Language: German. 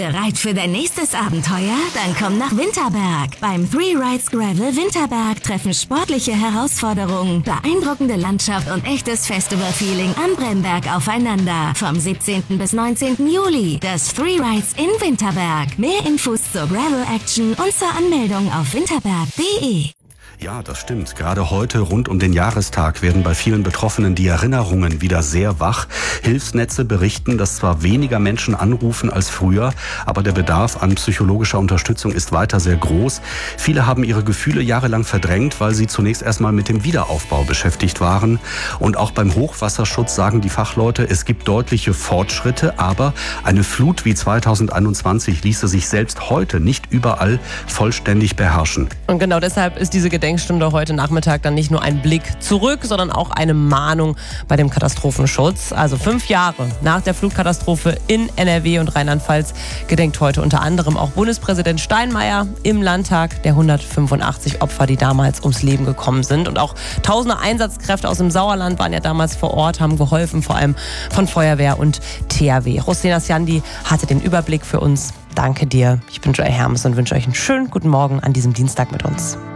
Bereit für dein nächstes Abenteuer? Dann komm nach Winterberg. Beim Three Rides Gravel Winterberg treffen sportliche Herausforderungen, beeindruckende Landschaft und echtes Festival-Feeling am Bremberg aufeinander. Vom 17. bis 19. Juli. Das Three Rides in Winterberg. Mehr Infos zur Gravel-Action und zur Anmeldung auf winterberg.de. Ja, das stimmt. Gerade heute rund um den Jahrestag werden bei vielen Betroffenen die Erinnerungen wieder sehr wach. Hilfsnetze berichten, dass zwar weniger Menschen anrufen als früher, aber der Bedarf an psychologischer Unterstützung ist weiter sehr groß. Viele haben ihre Gefühle jahrelang verdrängt, weil sie zunächst erstmal mit dem Wiederaufbau beschäftigt waren. Und auch beim Hochwasserschutz sagen die Fachleute, es gibt deutliche Fortschritte, aber eine Flut wie 2021 ließe sich selbst heute nicht überall vollständig beherrschen. Und genau deshalb ist diese Gedenkstunde heute Nachmittag dann nicht nur ein Blick zurück, sondern auch eine Mahnung bei dem Katastrophenschutz. Also 5 Jahre nach der Flutkatastrophe in NRW und Rheinland-Pfalz gedenkt heute unter anderem auch Bundespräsident Steinmeier im Landtag der 185 Opfer, die damals ums Leben gekommen sind. Und auch tausende Einsatzkräfte aus dem Sauerland waren ja damals vor Ort, haben geholfen, vor allem von Feuerwehr und THW. Rosina Sjandi hatte den Überblick für uns. Danke dir. Ich bin Joy Hermes und wünsche euch einen schönen guten Morgen an diesem Dienstag mit uns.